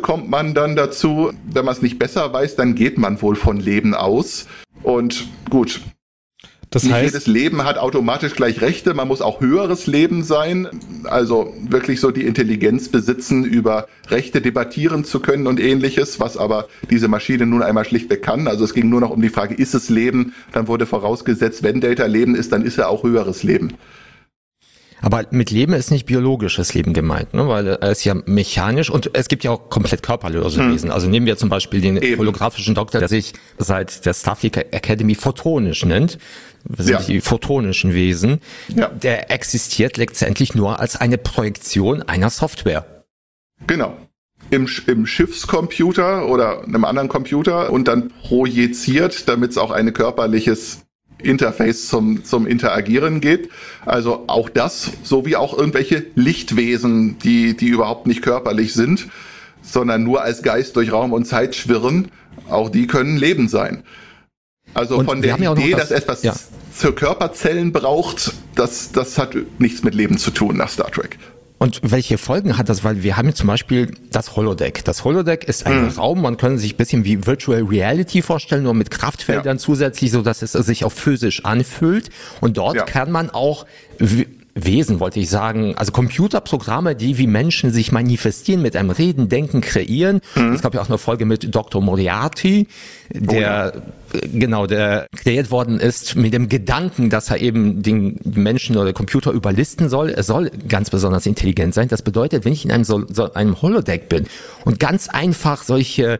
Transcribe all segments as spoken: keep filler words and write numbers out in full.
kommt man dann dazu, wenn man es nicht besser weiß, dann geht man wohl von Leben aus. Und gut, das nicht heißt, jedes Leben hat automatisch gleich Rechte, man muss auch höheres Leben sein, also wirklich so die Intelligenz besitzen, über Rechte debattieren zu können und ähnliches, was aber diese Maschine nun einmal schlichtweg kann. Also es ging nur noch um die Frage, ist es Leben? Dann wurde vorausgesetzt, wenn Data Leben ist, dann ist er auch höheres Leben. Aber mit Leben ist nicht biologisches Leben gemeint, ne? Weil es ja mechanisch und es gibt ja auch komplett körperlose hm. Wesen. Also nehmen wir zum Beispiel den Eben. holographischen Doktor, der sich seit der Starfleet Academy photonisch nennt. Das sind ja. die photonischen Wesen. Ja. Der existiert letztendlich nur als eine Projektion einer Software. Genau. Im, im Schiffscomputer oder einem anderen Computer und dann projiziert, damit es auch ein körperliches Interface zum, zum Interagieren geht. Also auch das, so wie auch irgendwelche Lichtwesen, die, die überhaupt nicht körperlich sind, sondern nur als Geist durch Raum und Zeit schwirren, auch die können Leben sein. Also und von der ja Idee, das, dass etwas ja. für Körperzellen braucht, das, das hat nichts mit Leben zu tun nach Star Trek. Und welche Folgen hat das? Weil wir haben zum Beispiel das Holodeck. Das Holodeck ist ein mhm. Raum, man kann sich ein bisschen wie Virtual Reality vorstellen, nur mit Kraftfeldern ja. zusätzlich, so dass es sich auch physisch anfühlt. Und dort ja. kann man auch Wesen, wollte ich sagen, also Computerprogramme, die wie Menschen sich manifestieren, mit einem Reden, Denken, kreieren. Mhm. Es gab ja auch eine Folge mit Doktor Moriarty, der oh ja. genau, der kreiert worden ist mit dem Gedanken, dass er eben den Menschen oder Computer überlisten soll. Er soll ganz besonders intelligent sein. Das bedeutet, wenn ich in einem, so, so einem Holodeck bin und ganz einfach solche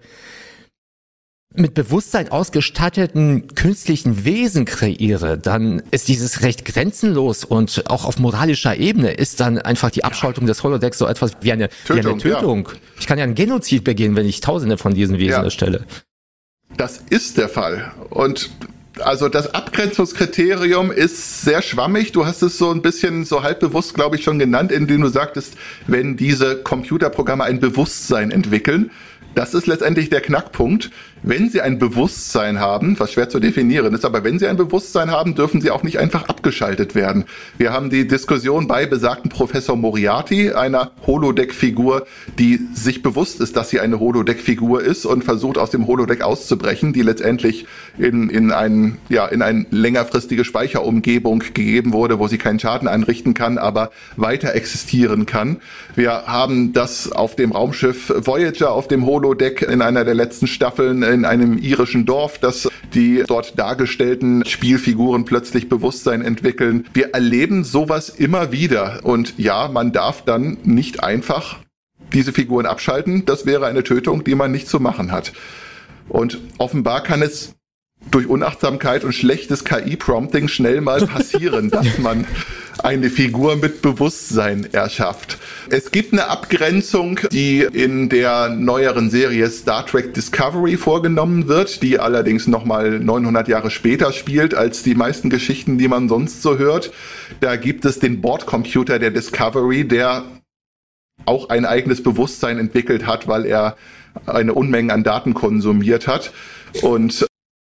mit Bewusstsein ausgestatteten künstlichen Wesen kreiere, dann ist dieses recht grenzenlos und auch auf moralischer Ebene ist dann einfach die Abschaltung des Holodecks so etwas wie eine Tötung. Wie eine Tötung. Ja. Ich kann ja einen Genozid begehen, wenn ich Tausende von diesen Wesen ja. erstelle. Das ist der Fall. Und also das Abgrenzungskriterium ist sehr schwammig. Du hast es so ein bisschen so halbbewusst, glaube ich, schon genannt, indem du sagtest, wenn diese Computerprogramme ein Bewusstsein entwickeln. Das ist letztendlich der Knackpunkt. Wenn sie ein Bewusstsein haben, was schwer zu definieren ist, aber wenn sie ein Bewusstsein haben, dürfen sie auch nicht einfach abgeschaltet werden. Wir haben die Diskussion bei besagten Professor Moriarty, einer Holodeck-Figur, die sich bewusst ist, dass sie eine Holodeck-Figur ist und versucht, aus dem Holodeck auszubrechen, die letztendlich in, in, ein, ja, in eine längerfristige Speicherumgebung gegeben wurde, wo sie keinen Schaden anrichten kann, aber weiter existieren kann. Wir haben das auf dem Raumschiff Voyager, auf dem Holodeck in einer der letzten Staffeln in einem irischen Dorf, dass die dort dargestellten Spielfiguren plötzlich Bewusstsein entwickeln. Wir erleben sowas immer wieder. Und ja, man darf dann nicht einfach diese Figuren abschalten. Das wäre eine Tötung, die man nicht zu machen hat. Und offenbar kann es durch Unachtsamkeit und schlechtes K I-Prompting schnell mal passieren, dass man eine Figur mit Bewusstsein erschafft. Es gibt eine Abgrenzung, die in der neueren Serie Star Trek Discovery vorgenommen wird, die allerdings nochmal neunhundert Jahre später spielt als die meisten Geschichten, die man sonst so hört. Da gibt es den Bordcomputer der Discovery, der auch ein eigenes Bewusstsein entwickelt hat, weil er eine Unmenge an Daten konsumiert hat. Und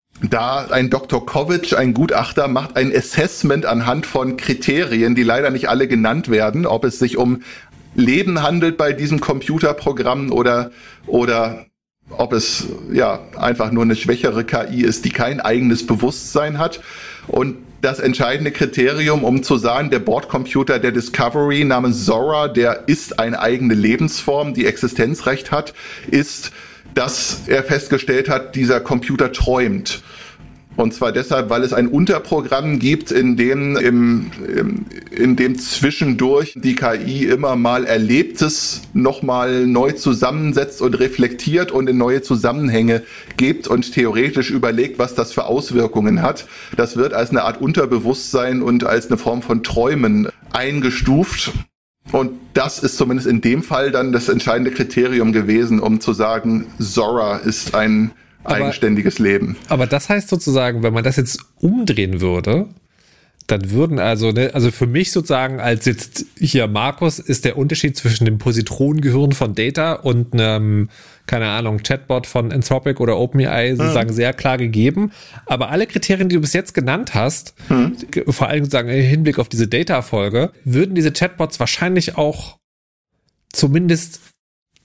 da ein Doktor Kovic, ein Gutachter, macht ein Assessment anhand von Kriterien, die leider nicht alle genannt werden, ob es sich um Leben handelt bei diesem Computerprogramm oder, oder ob es ja einfach nur eine schwächere K I ist, die kein eigenes Bewusstsein hat. Und das entscheidende Kriterium, um zu sagen, der Bordcomputer der Discovery namens Zora, der ist eine eigene Lebensform, die Existenzrecht hat, ist, dass er festgestellt hat, dieser Computer träumt. Und zwar deshalb, weil es ein Unterprogramm gibt, in dem, im, im, in dem zwischendurch die K I immer mal Erlebtes nochmal neu zusammensetzt und reflektiert und in neue Zusammenhänge gibt und theoretisch überlegt, was das für Auswirkungen hat. Das wird als eine Art Unterbewusstsein und als eine Form von Träumen eingestuft. Und das ist zumindest in dem Fall dann das entscheidende Kriterium gewesen, um zu sagen, Zora ist ein aber, eigenständiges Leben. Aber das heißt sozusagen, wenn man das jetzt umdrehen würde, dann würden also, ne, also für mich sozusagen als jetzt hier Markus ist der Unterschied zwischen dem Positronengehirn von Data und einem, keine Ahnung, Chatbot von Anthropic oder OpenAI sozusagen hm. sehr klar gegeben. Aber alle Kriterien, die du bis jetzt genannt hast, hm. vor allem sozusagen im Hinblick auf diese Data-Folge, würden diese Chatbots wahrscheinlich auch zumindest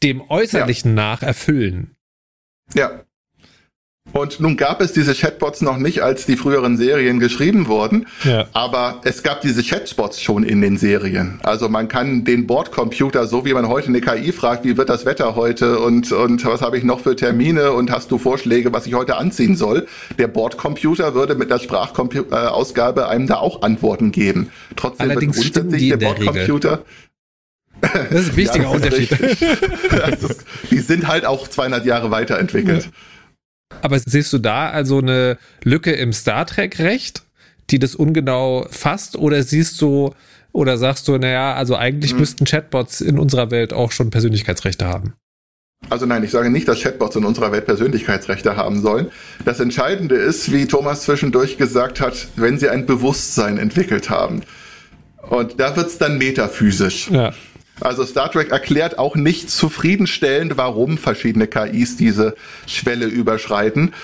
dem Äußerlichen ja. nach erfüllen. Ja. Und nun gab es diese Chatbots noch nicht, als die früheren Serien geschrieben wurden, ja. aber es gab diese Chatbots schon in den Serien. Also man kann den Bordcomputer, so wie man heute eine K I fragt, wie wird das Wetter heute und, und was habe ich noch für Termine und hast du Vorschläge, was ich heute anziehen soll, der Bordcomputer würde mit der Sprachausgabe einem da auch Antworten geben. Trotzdem Allerdings wird grundsätzlich der, der Bordcomputer... Das ist ein wichtiger ja, Unterschied. Ist, die sind halt auch zweihundert Jahre weiterentwickelt. Ja. Aber siehst du da also eine Lücke im Star Trek-Recht, die das ungenau fasst, oder siehst du, oder sagst du, naja, also eigentlich hm. müssten Chatbots in unserer Welt auch schon Persönlichkeitsrechte haben? Also nein, ich sage nicht, dass Chatbots in unserer Welt Persönlichkeitsrechte haben sollen. Das Entscheidende ist, wie Thomas zwischendurch gesagt hat, wenn sie ein Bewusstsein entwickelt haben. Und da wird's dann metaphysisch. Ja. Also Star Trek erklärt auch nicht zufriedenstellend, warum verschiedene K Is diese Schwelle überschreiten.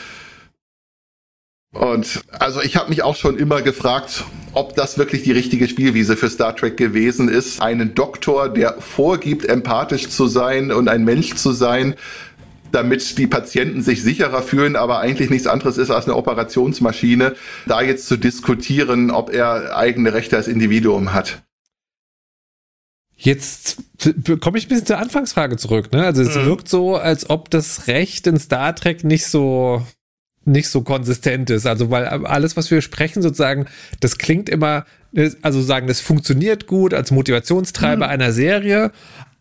Und also ich habe mich auch schon immer gefragt, ob das wirklich die richtige Spielwiese für Star Trek gewesen ist. Einen Doktor, der vorgibt, empathisch zu sein und ein Mensch zu sein, damit die Patienten sich sicherer fühlen, aber eigentlich nichts anderes ist als eine Operationsmaschine, da jetzt zu diskutieren, ob er eigene Rechte als Individuum hat. Jetzt komme ich ein bisschen zur Anfangsfrage zurück, ne? Also es mhm. wirkt so, als ob das Recht in Star Trek nicht so nicht so konsistent ist. Also weil alles, was wir sprechen, sozusagen, das klingt immer, also sagen, das funktioniert gut als Motivationstreiber mhm. einer Serie,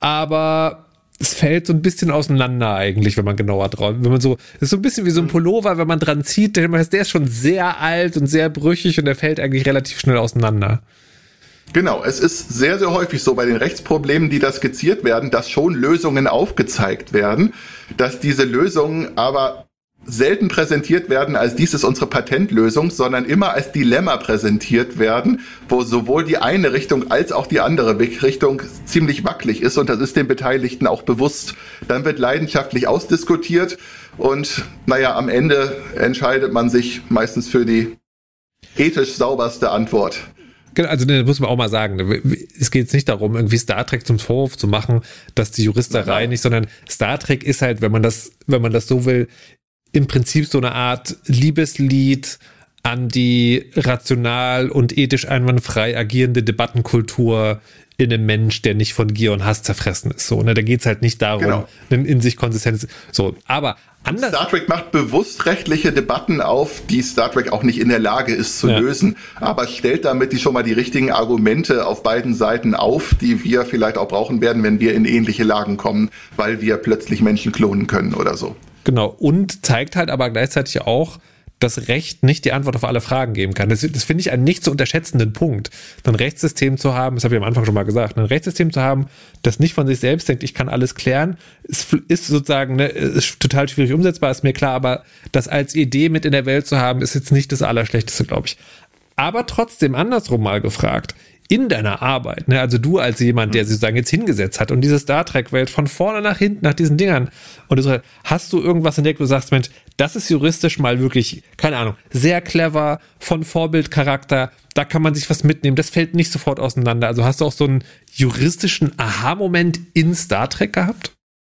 aber es fällt so ein bisschen auseinander eigentlich, wenn man genauer drauf, wenn man so, das ist so ein bisschen wie so ein Pullover, wenn man dran zieht, der ist schon sehr alt und sehr brüchig und der fällt eigentlich relativ schnell auseinander. Genau, es ist sehr, sehr häufig so bei den Rechtsproblemen, die da skizziert werden, dass schon Lösungen aufgezeigt werden, dass diese Lösungen aber selten präsentiert werden als dies ist unsere Patentlösung, sondern immer als Dilemma präsentiert werden, wo sowohl die eine Richtung als auch die andere Richtung ziemlich wackelig ist und das ist den Beteiligten auch bewusst. Dann wird leidenschaftlich ausdiskutiert und naja, am Ende entscheidet man sich meistens für die ethisch sauberste Antwort. Also ne, muss man auch mal sagen, es geht jetzt nicht darum, irgendwie Star Trek zum Vorwurf zu machen, dass die Juristerei ja. nicht, sondern Star Trek ist halt, wenn man das, wenn man das so will, im Prinzip so eine Art Liebeslied an die rational und ethisch einwandfrei agierende Debattenkultur in einem Mensch, der nicht von Gier und Hass zerfressen ist. So, ne, da geht's halt nicht darum, genau. in sich konsistent. So, aber anders. Star Trek macht bewusst rechtliche Debatten auf, die Star Trek auch nicht in der Lage ist zu ja. lösen, aber stellt damit die schon mal die richtigen Argumente auf beiden Seiten auf, die wir vielleicht auch brauchen werden, wenn wir in ähnliche Lagen kommen, weil wir plötzlich Menschen klonen können oder so. Genau, und zeigt halt aber gleichzeitig auch, dass Recht nicht die Antwort auf alle Fragen geben kann. Das, das finde ich einen nicht zu unterschätzenden Punkt. Ein Rechtssystem zu haben, das habe ich am Anfang schon mal gesagt, ein Rechtssystem zu haben, das nicht von sich selbst denkt, ich kann alles klären, ist, ist sozusagen, ne, ist total schwierig umsetzbar, ist mir klar, aber das als Idee mit in der Welt zu haben, ist jetzt nicht das Allerschlechteste, glaube ich. Aber trotzdem andersrum mal gefragt, in deiner Arbeit, ne, also du als jemand, der sich sozusagen jetzt hingesetzt hat und diese Star Trek-Welt von vorne nach hinten nach diesen Dingern und du so, hast du irgendwas entdeckt, wo du sagst, Mensch, das ist juristisch mal wirklich, keine Ahnung, sehr clever, von Vorbildcharakter, da kann man sich was mitnehmen, das fällt nicht sofort auseinander. Also hast du auch so einen juristischen Aha-Moment in Star Trek gehabt?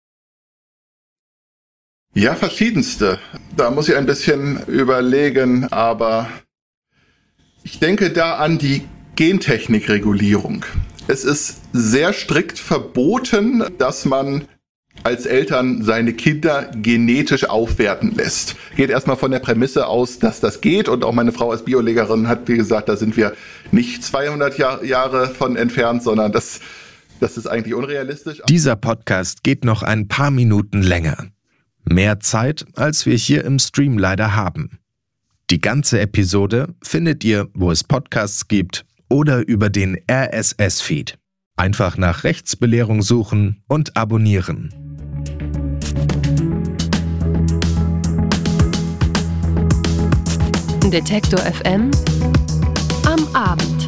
Ja, verschiedenste. Da muss ich ein bisschen überlegen, aber ich denke da an die Gentechnikregulierung. Es ist sehr strikt verboten, dass man als Eltern seine Kinder genetisch aufwerten lässt. Geht erstmal von der Prämisse aus, dass das geht und auch meine Frau als Biolehrerin hat, wie gesagt, da sind wir nicht zweihundert Jahr, Jahre von entfernt, sondern das, das ist eigentlich unrealistisch. Dieser Podcast geht noch ein paar Minuten länger. Mehr Zeit, als wir hier im Stream leider haben. Die ganze Episode findet ihr, wo es Podcasts gibt, oder über den R S S-Feed. Einfach nach Rechtsbelehrung suchen und abonnieren. Detektor F M am Abend.